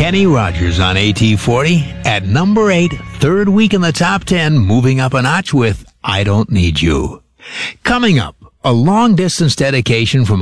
Kenny Rogers on AT40 at number 8, third week in the top 10, moving up a notch with I Don't Need You. Coming up, a long-distance dedication from